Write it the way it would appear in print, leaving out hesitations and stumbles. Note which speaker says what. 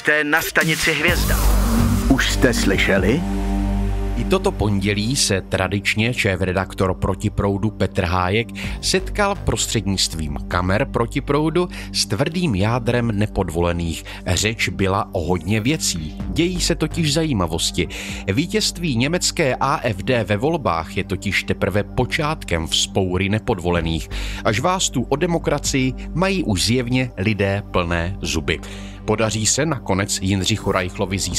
Speaker 1: Vítejte na stanici Hvězda.
Speaker 2: Už jste slyšeli?
Speaker 3: I toto pondělí se tradičně šéfredaktor Protiproudu Petr Hájek setkal prostřednictvím kamer Protiproudu s tvrdým jádrem nepodvolených. Řeč byla o hodně věcí. Dějí se totiž zajímavosti. Vítězství německé AfD ve volbách je totiž teprve počátkem vzpoury nepodvolených. Až vás tu o demokracii mají už zjevně lidé plné zuby. Podaří se nakonec Jindřichu Reichlovi získat